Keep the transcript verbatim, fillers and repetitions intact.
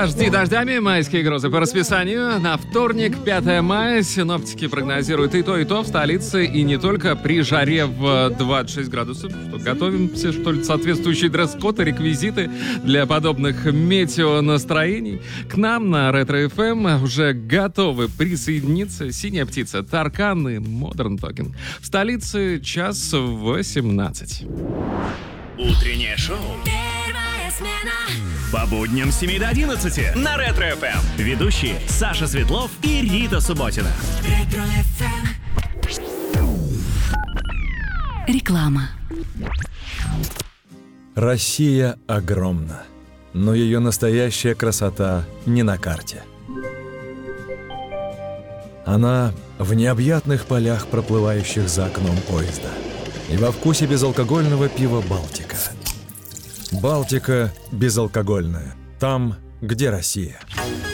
Дожди дождями, майские грозы по расписанию. На вторник, пятое мая, синоптики прогнозируют и то, и то в столице, и не только при жаре в двадцать шесть градусов. Что, готовимся, что ли, соответствующие дресс-код и реквизиты для подобных метеонастроений? К нам на Ретро-эф эм уже готовы присоединиться «Синяя птица», Таркан и Modern Talking. В столице час восемнадцать. Утреннее шоу по будням с семи до одиннадцати на Ретро-эф эм. Ведущие Саша Светлов и Рита Субботина. Реклама. Россия огромна, но ее настоящая красота не на карте. Она в необъятных полях, проплывающих за окном поезда, и во вкусе безалкогольного пива «Балтика». «Балтика» безалкогольная. Там, где Россия.